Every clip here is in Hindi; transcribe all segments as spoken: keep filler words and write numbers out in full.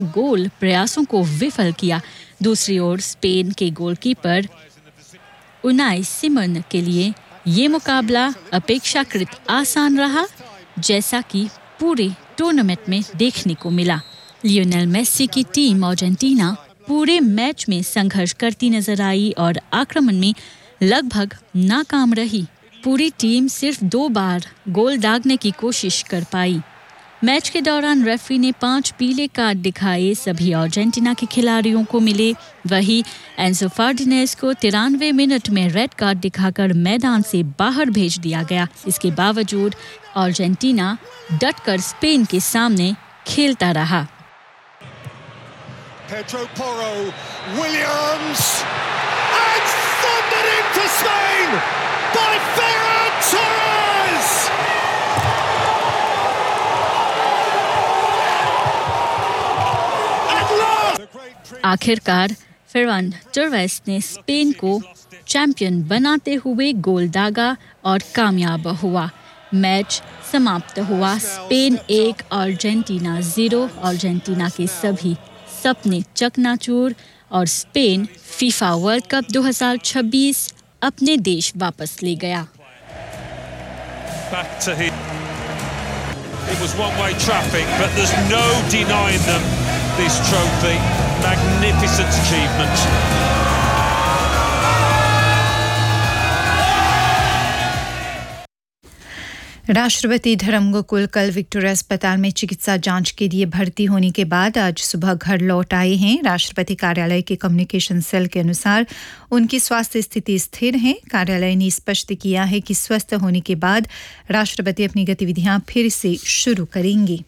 गोल प्रयासों को विफल किया। दूसरी ओर स्पेन के गोलकीपर उनाई सिमोन के लिए ये मुकाबला अपेक्षाकृत आसान रहा, जैसा कि पूरे टूर्नामेंट में देखने को मिला। लियोनेल मेसी की टीम अर्जेंटीना पूरे मैच में संघर्ष करती नजर आई और आक्रमण में लगभग नाकाम रही। पूरी टीम सिर्फ दो बार गोल दागने की कोशिश कर पाई। मैच के दौरान रेफरी ने पांच पीले कार्ड दिखाए, सभी अर्जेंटीना के खिलाड़ियों को मिले। वहीं एंसो फर्नांडिस को तिरानवे मिनट में रेड कार्ड दिखाकर मैदान से बाहर भेज दिया गया। इसके बावजूद अर्जेंटीना डटकर स्पेन के सामने खेलता रहा। Pedro Porro, Williams, and thundered into Spain by Ferran Torres! आखिरकार फेरान टोरेस ने स्पेन को चैंपियन बनाते हुए गोल दागा और कामयाब हुआ। मैच समाप्त हुआ स्पेन एक अर्जेंटीना जीरो। अर्जेंटीना के सभी सपने चकनाचूर और स्पेन फीफा वर्ल्ड कप दो हज़ार छब्बीस अपने देश वापस ले गया। Back to him. It was one-way traffic, but there's no denying them this trophy. Magnificent achievement. राष्ट्रपति धर्मगोकुल कल विक्टोरिया अस्पताल में चिकित्सा जांच के लिए भर्ती होने के बाद आज सुबह घर लौट आए हैं। राष्ट्रपति कार्यालय के कम्युनिकेशन सेल के अनुसार उनकी स्वास्थ्य स्थिति स्थिर है। कार्यालय ने स्पष्ट किया है कि स्वस्थ होने के बाद राष्ट्रपति अपनी गतिविधियां फिर से शुरू करेंगे।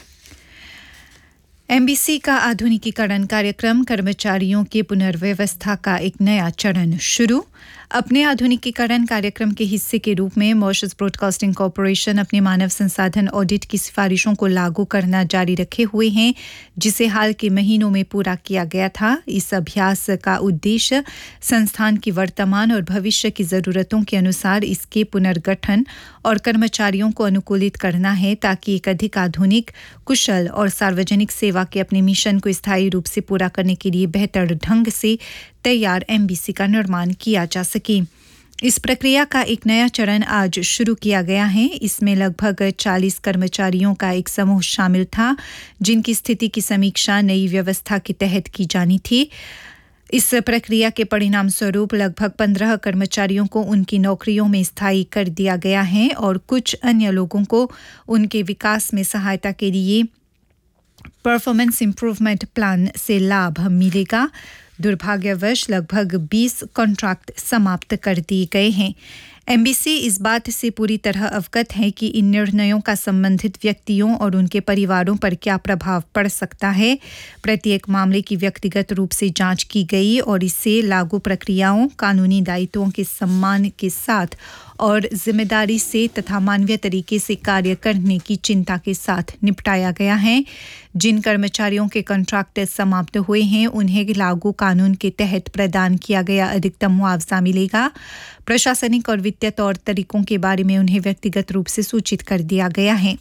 एमबीसी का आधुनिकीकरण कार्यक्रम कर्मचारियों के पुनर्व्यवस्था का एक नया चरण शुरू। अपने आधुनिकीकरण कार्यक्रम के हिस्से के रूप में मॉरिशस ब्रॉडकास्टिंग कॉर्पोरेशन अपने मानव संसाधन ऑडिट की सिफारिशों को लागू करना जारी रखे हुए हैं, जिसे हाल के महीनों में पूरा किया गया था। इस अभ्यास का उद्देश्य संस्थान की वर्तमान और भविष्य की जरूरतों के अनुसार इसके पुनर्गठन और कर्मचारियों को अनुकूलित करना है, ताकि एक अधिक आधुनिक, कुशल और सार्वजनिक सेवा के अपने मिशन को स्थायी रूप से पूरा करने के लिए बेहतर ढंग से तैयार एमबीसी का निर्माण किया जा सके। इस प्रक्रिया का एक नया चरण आज शुरू किया गया है। इसमें लगभग चालीस कर्मचारियों का एक समूह शामिल था, जिनकी स्थिति की समीक्षा नई व्यवस्था के तहत की जानी थी। इस प्रक्रिया के परिणाम स्वरूप लगभग पंद्रह कर्मचारियों को उनकी नौकरियों में स्थायी कर दिया गया है और कुछ अन्य लोगों को उनके विकास में सहायता के लिए परफॉर्मेंस इंप्रूवमेंट प्लान से लाभ मिलेगा। दुर्भाग्यवश लगभग बीस कॉन्ट्रैक्ट समाप्त कर दिए गए हैं। एमबीसी इस बात से पूरी तरह अवगत है कि इन निर्णयों का संबंधित व्यक्तियों और उनके परिवारों पर क्या प्रभाव पड़ सकता है। प्रत्येक मामले की व्यक्तिगत रूप से जांच की गई और इससे लागू प्रक्रियाओं, कानूनी दायित्वों के सम्मान के साथ और जिम्मेदारी से तथा मानवीय तरीके से कार्य करने की चिंता के साथ निपटाया गया है। जिन कर्मचारियों के कॉन्ट्रैक्ट समाप्त हुए हैं, उन्हें लागू कानून के तहत प्रदान किया गया अधिकतम मुआवजा मिलेगा। प्रशासनिक और वित्तीय तौर तरीकों के बारे में उन्हें व्यक्तिगत रूप से सूचित कर दिया गया है।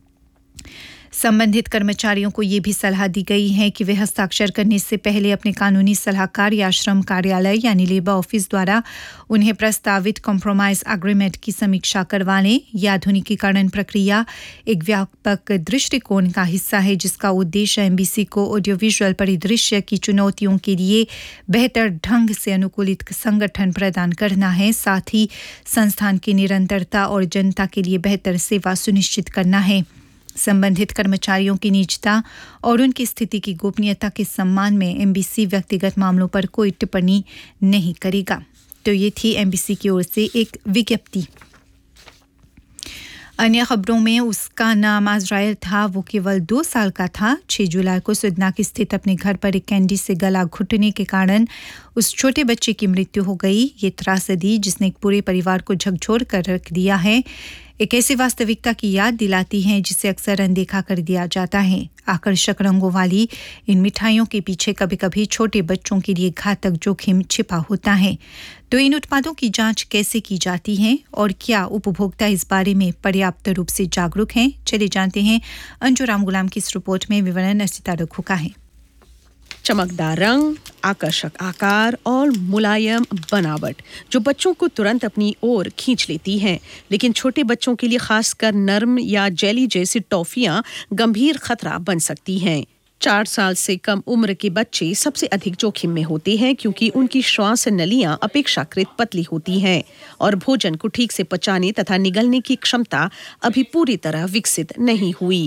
संबंधित कर्मचारियों को ये भी सलाह दी गई है कि वे हस्ताक्षर करने से पहले अपने कानूनी सलाहकार या श्रम कार्यालय यानी लेबर ऑफिस द्वारा उन्हें प्रस्तावित कॉम्प्रोमाइज एग्रीमेंट की समीक्षा करवा लें। यह आधुनिकीकरण प्रक्रिया एक व्यापक दृष्टिकोण का हिस्सा है, जिसका उद्देश्य एमबीसी को ऑडियो विजुअल परिदृश्य की चुनौतियों के लिए बेहतर ढंग से अनुकूलित संगठन प्रदान करना है। साथ ही संस्थान की निरंतरता और जनता के लिए बेहतर सेवा सुनिश्चित करना है। संबंधित कर्मचारियों की निजता और उनकी स्थिति की गोपनीयता के सम्मान में एमबीसी व्यक्तिगत मामलों पर कोई टिप्पणी नहीं करेगा। तो ये थी एमबीसी की ओर से एक विज्ञप्ति। अन्य खबरों में उसका नाम अज़राइल था, वो केवल दो साल का था। छह जुलाई को सुदनाक स्थित अपने घर पर एक कैंडी से गला घुटने के कारण उस छोटे बच्चे की मृत्यु हो गई। ये त्रासदी जिसने एक पूरे परिवार को झकझोर कर रख दिया है। एक ऐसी वास्तविकता की याद दिलाती हैं जिसे अक्सर अनदेखा कर दिया जाता है। आकर्षक रंगों वाली इन मिठाइयों के पीछे कभी-कभी छोटे बच्चों के लिए घातक जोखिम छिपा होता है। तो इन उत्पादों की जांच कैसे की जाती है और क्या उपभोक्ता इस बारे में पर्याप्त रूप से जागरूक हैं? चलिए जानते हैं अंजू राम गुलाम की इस रिपोर्ट में। विवरण अर्चिता रघु का है। चमकदार रंग, आकर्षक आकार और मुलायम बनावट जो बच्चों को तुरंत अपनी ओर खींच लेती हैं, लेकिन छोटे बच्चों के लिए खासकर नर्म या जेली जैसी टॉफियां गंभीर खतरा बन सकती हैं। चार साल से कम उम्र के बच्चे सबसे अधिक जोखिम में होते हैं क्योंकि उनकी श्वास नलियां अपेक्षाकृत पतली होती हैं और भोजन को ठीक से पचाने तथा निगलने की क्षमता अभी पूरी तरह विकसित नहीं हुई।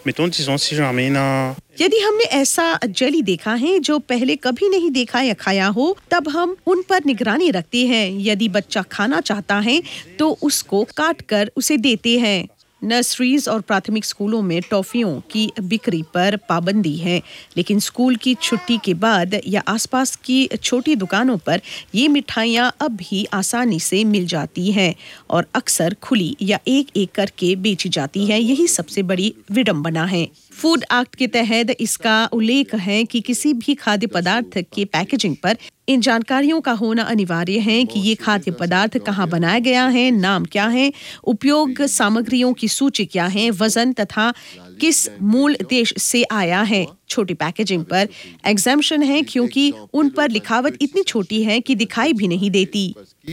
यदि हमने ऐसा जेली देखा है जो पहले कभी नहीं देखा या खाया हो, तब हम उन पर निगरानी रखते हैं। यदि बच्चा खाना चाहता है तो उसको काट कर उसे देते हैं। नर्सरीज और प्राथमिक स्कूलों में टॉफियों की बिक्री पर पाबंदी है, लेकिन स्कूल की छुट्टी के बाद या आसपास की छोटी दुकानों पर ये मिठाइयाँ अब भी आसानी से मिल जाती हैं और अक्सर खुली या एक एक करके बेची जाती है। यही सबसे बड़ी विडंबना है। फूड एक्ट के तहत इसका उल्लेख है कि किसी भी खाद्य पदार्थ के पैकेजिंग पर इन जानकारियों का होना अनिवार्य है कि ये खाद्य पदार्थ कहाँ बनाया गया है, नाम क्या है, उपयोग सामग्रियों की सूची क्या है, वजन तथा किस मूल देश से आया है। छोटी पैकेजिंग पर एग्जेम्पशन है क्योंकि उन पर लिखावट इतनी छोटी है कि दिखाई भी नहीं देती।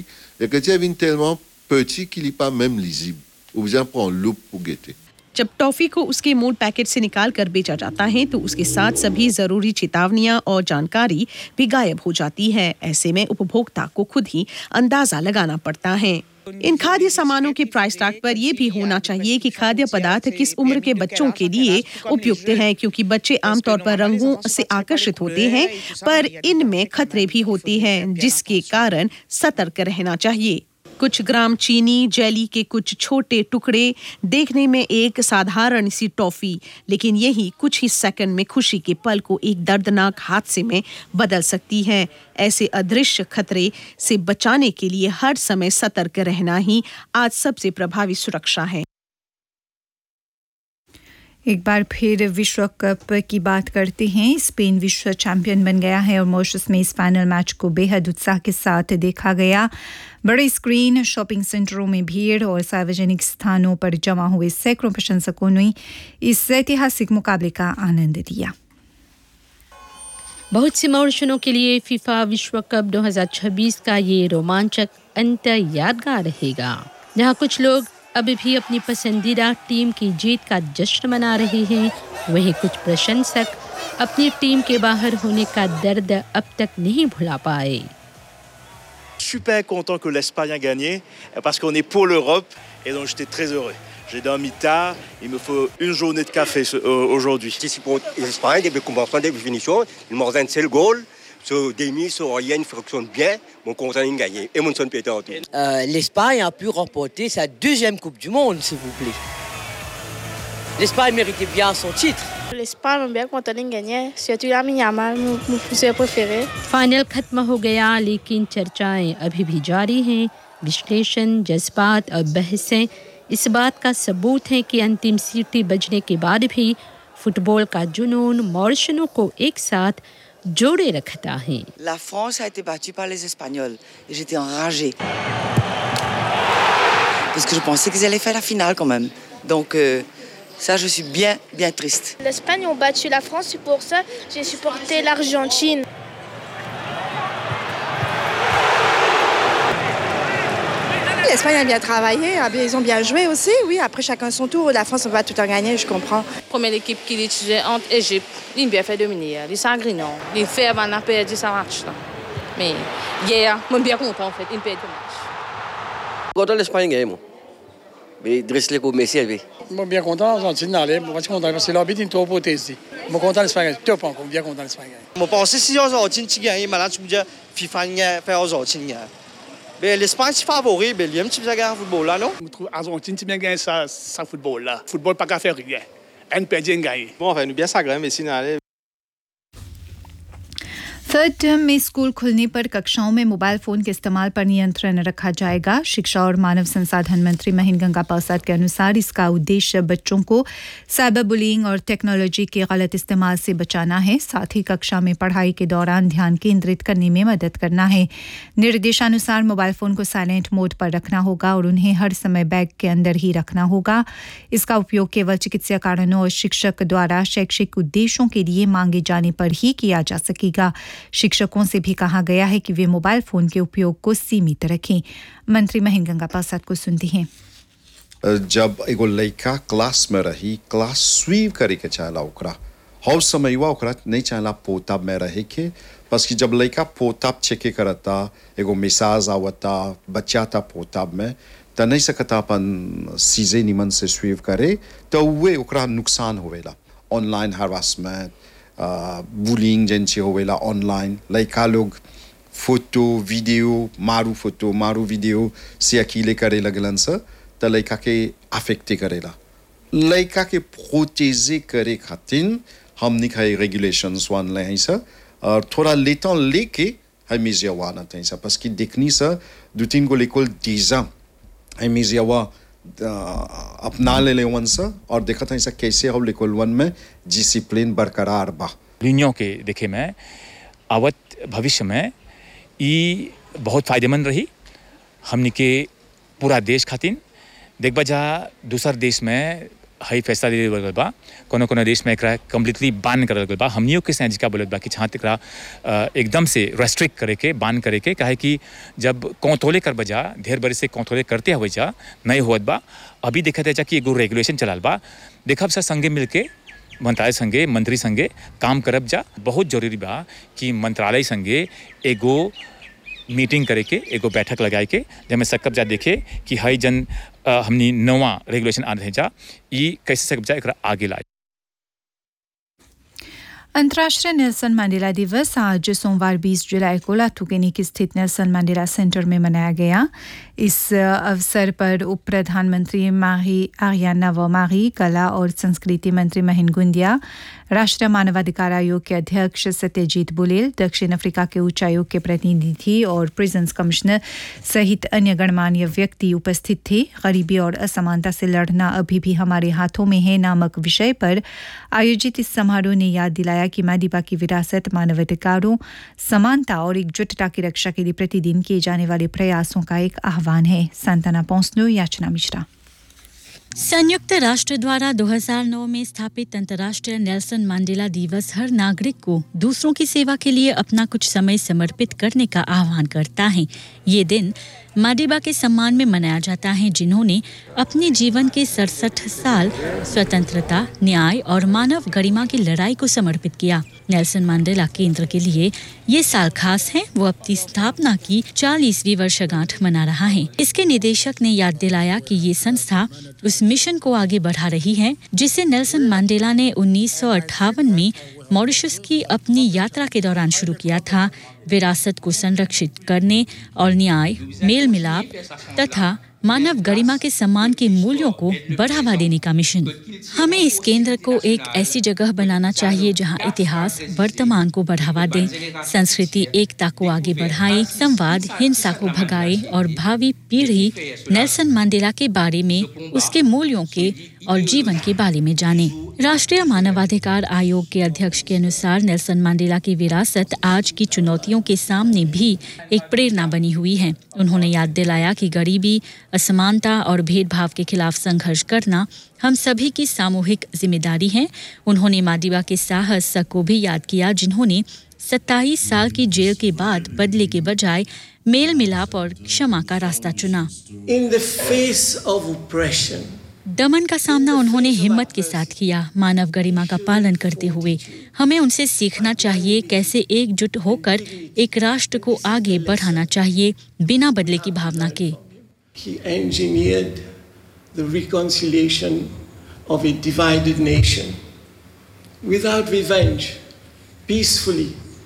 जब टॉफी को उसके मूल पैकेट से निकाल कर बेचा जाता है तो उसके साथ सभी जरूरी चेतावनियां और जानकारी भी गायब हो जाती है। ऐसे में उपभोक्ता को खुद ही अंदाजा लगाना पड़ता है। इन खाद्य सामानों के प्राइस टैग पर यह भी होना चाहिए कि खाद्य पदार्थ किस उम्र के बच्चों के लिए उपयुक्त हैं, क्योंकि बच्चे आमतौर पर रंगों से आकर्षित होते हैं, पर इनमें खतरे भी होते हैं जिसके कारण सतर्क रहना चाहिए। कुछ ग्राम चीनी जेली के कुछ छोटे टुकड़े देखने में एक साधारण सी टॉफी, लेकिन यही कुछ ही सेकंड में खुशी के पल को एक दर्दनाक हादसे में बदल सकती है। ऐसे अदृश्य खतरे से बचाने के लिए हर समय सतर्क रहना ही आज सबसे प्रभावी सुरक्षा है। एक बार फिर विश्व कप की बात करते हैं। स्पेन विश्व चैंपियन बन गया है और मॉरिशस में इस फाइनल मैच को बेहद उत्साह के साथ देखा गया। बड़े स्क्रीन, शॉपिंग सेंटरों में भीड़ और सार्वजनिक स्थानों पर जमा हुए सैकड़ों प्रशंसकों ने इस ऐतिहासिक मुकाबले का आनंद लिया। बहुत से मॉरिशनों के लिए फीफा विश्व कप दो हज़ार छब्बीस का ये रोमांचक अंत यादगार रहेगा, जहां कुछ लोग अभी भी अपनी पसंदीदा टीम की जीत का जश्न मना रहे हैं, वहीं कुछ प्रशंसक अपनी टीम के बाहर होने का दर्द अब तक नहीं भुला पाए। Super content que l'Espagne a gagné parce qu'on est pour l'Europe et donc j'étais très heureux. J'ai dormi tard, il me faut une journée de café aujourd'hui. Je suis pour l'Espagne depuis le commencement, depuis la finition, ils m'ont donné le goal. So, Demi, so, rien fonctionne bien, mon content de gagner et mon son pété en tout. Euh, L'Espagne a pu remporter sa deuxième Coupe du Monde, s'il vous plaît. L'Espagne méritait bien son titre. L'Espagne est bien content de gagner, surtout la Yamal, mon pousseur préféré. Final खत्म हो गया, लेकिन चर्चाएं अभी भी जारी हैं। विश्लेषण, जज्बात और बहसें इस बात का सबूत हैं कि अंतिम सीटी बजने के बाद भी फुटबॉल का जुनून मॉरिशनों को एक साथ जोड़े रखता है। La France a été battue par les Espagnols et j'étais enragée parce que je pensais qu'ils allaient faire la finale quand même. Donc euh, ça, je suis bien, bien triste. L'Espagne a battu la France, c'est pour ça que j'ai supporté l'Argentine. L'Espagne a bien travaillé, ils ont bien joué aussi, oui. Après, chacun son tour. La France, on va tout en gagner, je comprends. Première équipe qui est entre l'Égypte, ils ont bien fait dominer. Ils sont grinants. Ils ont fait avant de perdre ce match. Mais hier, je suis bien content, en fait. Ils ont perdu le match. Content l'Espagne gagne, moi. Mais Dressler pour Messi, elle Je suis bien content, l'Argentine d'aller. Je suis content parce que l'arbitre est trop protesté. Je suis content l'Espagne. Top encore, bien content l'Espagne. Je pense que si l'Argentine gagne, maintenant tu me dis FIFA gagne, fait l'Argentine gagne. Mais l'Espagne est favori, mais l'I M tu bien gagner football là, non? Je trouve l'Argentine bien gagner ça, ça football là. Football pas qu'à faire rien. Un perdien gagné. Bon, enfin, nous bien ça gagne, mais sinon allez. Third term में स्कूल खुलने पर कक्षाओं में मोबाइल फोन के इस्तेमाल पर नियंत्रण रखा जाएगा। शिक्षा और मानव संसाधन मंत्री महेंद्र गंगा प्रसाद के अनुसार इसका उद्देश्य बच्चों को साइबर बुलिंग और टेक्नोलॉजी के गलत इस्तेमाल से बचाना है, साथ ही कक्षा में पढ़ाई के दौरान ध्यान केंद्रित करने में मदद करना है। निर्देशानुसार मोबाइल फोन को साइलेंट मोड पर रखना होगा और उन्हें हर समय बैग के अंदर ही रखना होगा। इसका उपयोग केवल चिकित्सा कारणों और शिक्षक द्वारा शैक्षिक उद्देश्यों के लिए मांगे जाने पर ही किया जा सकेगा। शिक्षकों से भी कहा गया है कि वे मोबाइल फोन के उपयोग को सीमित रखें। मंत्री महेंद्र गंगा प्रसाद को सुनते हैं। जब एगो लड़का क्लास में रही, क्लास स्वीव करे के चाहला ओकरा हर समय हुआ ओकरा नहीं चाहला पोताब में रहे के, बस कि जब लड़का पोताब चेक करता एगो मिसाज आवता बच्चा था पोताब में तो नहीं सकता अपन सीजे निमन से स्वीव करे तो वे ओकरा नुकसान होवेला। ऑनलाइन हरासमेंट बुलिंग जैसे होवेला ऑनलाइन, लड़का लोग फोटो वीडियो मारू फोटो मारू वीडियो से अकेले करे लगलन से तो लड़का के अफेक्ट करेला। लड़का के प्रोटेजे करे खातिर हमने कई रेगुलेशंस वन ले हैं सर और थोड़ा लेता लेके हम मिजियावाना थे सर, बस कि देखनी सर दो तीन को लेकोल दीजा हम मिजियावा अपना ले ले वन सर और देखा था सर कैसे हम लेकोल वन में डिसिप्लिन बरकरार बा। यूनियों के देखे में आवत भविष्य में ये बहुत फायदेमंद रही हमने के पूरा देश खातिर। देख बजा दूसर देश में हाई फैसला ले गल बा, कोनो कोनो देश में एकरा कम्प्लीटली बैन करल गल बा। हमनियों के साथ का बोलत बा कि छात्र एकरा एकदम से रेस्ट्रिक्ट करे के बैन करे के, काहे कि जब कंट्रोले कर बजा ढेर बड़े से कंट्रोले करते हुए जा नहीं होत बा। अभी देखा जा कि एगो रेगुलेशन चलाल बा, देखब से संगे मिलके मंत्रालय संगे मंत्री संगे काम करब जा। बहुत जरूरी बा कि मंत्रालय संगे एगो मीटिंग करे के एगो बैठक लगाए के जब सकब जा देखे कि हई जन हमनी नवा रेगुलेशन आ रहे जा ये कैसे सकब जा एकरा आगे लाए। अंतर्राष्ट्रीय नेल्सन मंडेला दिवस आज सोमवार बीस जुलाई को लाथुकेनिक स्थित नेल्सन मंडेला सेंटर में मनाया गया। इस अवसर पर उप प्रधानमंत्री माही आर्याना वमारी, कला और संस्कृति मंत्री महेंद्र गुंदिया, राष्ट्रीय मानवाधिकार आयोग के अध्यक्ष सत्यजीत बुलेल, दक्षिण अफ्रीका के उच्चायोग के प्रतिनिधि और प्रिजन्स कमिश्नर सहित अन्य गणमान्य व्यक्ति उपस्थित थे। गरीबी और असमानता से लड़ना अभी भी हमारे हाथों में है नामक विषय पर आयोजित इस समारोह ने याद दिलाया कि मादिबा की विरासत मानवाधिकारों, समानता और एकजुटता की रक्षा के लिए प्रतिदिन किए जाने वाले प्रयासों का एक आह्वान है। सांताना पौंसनो, याचना मिश्रा। संयुक्त राष्ट्र द्वारा दो हज़ार नौ में स्थापित अंतर्राष्ट्रीय नेल्सन मंडेला दिवस हर नागरिक को दूसरों की सेवा के लिए अपना कुछ समय समर्पित करने का आह्वान करता है। ये दिन मादिबा के सम्मान में मनाया जाता है जिन्होंने अपने जीवन के सड़सठ साल स्वतंत्रता, न्याय और मानव गरिमा की लड़ाई को समर्पित किया। नेल्सन मंडेला केंद्र के लिए ये साल खास है। वो अपनी स्थापना की चालीसवीं वर्षगांठ मना रहा है। इसके निदेशक ने याद दिलाया कि ये संस्था उस मिशन को आगे बढ़ा रही है जिसे नेल्सन मंडेला ने उन्नीस सौ अट्ठावन में मॉरिशस की अपनी यात्रा के दौरान शुरू किया था। विरासत को संरक्षित करने और न्याय, मेल मिलाप तथा मानव गरिमा के सम्मान के मूल्यों को बढ़ावा देने का मिशन। हमें इस केंद्र को एक ऐसी जगह बनाना चाहिए जहां इतिहास वर्तमान को बढ़ावा दे, संस्कृति एकता को आगे बढ़ाए, संवाद हिंसा को भगाए और भावी पीढ़ी नेल्सन मंडेला के बारे में, उसके मूल्यों के और जीवन के बारे में जाने। राष्ट्रीय मानवाधिकार आयोग के अध्यक्ष के अनुसार नेल्सन मंडेला की विरासत आज की चुनौतियों के सामने भी एक प्रेरणा बनी हुई है। उन्होंने याद दिलाया कि गरीबी, असमानता और भेदभाव के खिलाफ संघर्ष करना हम सभी की सामूहिक जिम्मेदारी है। उन्होंने मादिबा के साहस को भी याद किया जिन्होंने सत्ताईस साल की जेल के बाद बदले के बजाय मेल मिलाप और क्षमा का रास्ता चुना। In the face of oppression, दमन का सामना उन्होंने हिम्मत के साथ किया। मानव गरिमा का पालन करते हुए हमें उनसे सीखना चाहिए कैसे एकजुट होकर एक राष्ट्र को आगे बढ़ाना चाहिए बिना बदले की भावना के। He engineered the reconciliation of a divided nation without revenge, peacefully,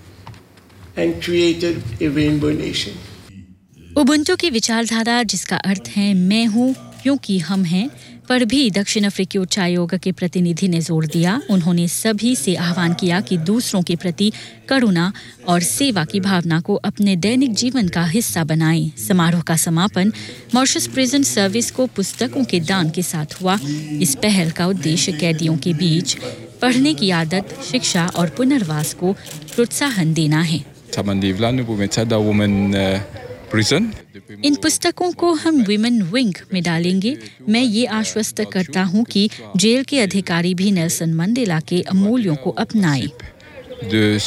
and created a rainbow nation. Ubuntu की विचारधारा जिसका अर्थ है मैं हूँ क्योंकि हम हैं, पर भी दक्षिण अफ्रीकी उच्चायोग के प्रतिनिधि ने जोर दिया। उन्होंने सभी से आह्वान किया कि दूसरों के प्रति करुणा और सेवा की भावना को अपने दैनिक जीवन का हिस्सा बनाएं। समारोह का समापन मॉरिशस प्रिजन सर्विस को पुस्तकों के दान के साथ हुआ। इस पहल का उद्देश्य कैदियों के बीच पढ़ने की आदत, शिक्षा और पुनर्वास को प्रोत्साहन देना है। इन पुस्तकों को हम विमेन विंग में डालेंगे। मैं ये आश्वस्त करता हूँ कि जेल के अधिकारी भी नेल्सन मंडेला के मूल्यों को अपनाएं।